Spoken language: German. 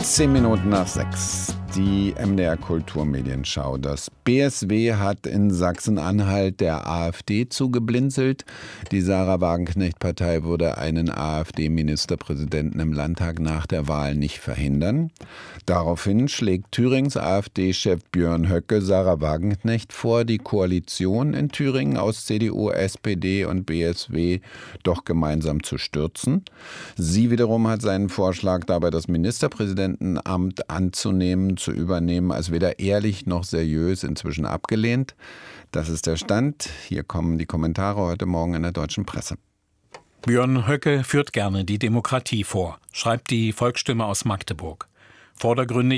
6:10, die MDR Kulturmedienschau. Das BSW hat in Sachsen-Anhalt der AfD zugeblinzelt. Die Sarah Wagenknecht-Partei würde einen AfD-Ministerpräsidenten im Landtag nach der Wahl nicht verhindern. Daraufhin schlägt Thürings AfD-Chef Björn Höcke Sarah Wagenknecht vor, die Koalition in Thüringen aus CDU, SPD und BSW doch gemeinsam zu stürzen. Sie wiederum hat seinen Vorschlag dabei, das Ministerpräsidentenamt anzunehmen, zu übernehmen, als weder ehrlich noch seriös, inzwischen abgelehnt. Das ist der Stand. Hier kommen die Kommentare heute Morgen in der Deutschen Presse. Björn Höcke führt gerne die Demokratie vor, schreibt die Volksstimme aus Magdeburg. Vordergründig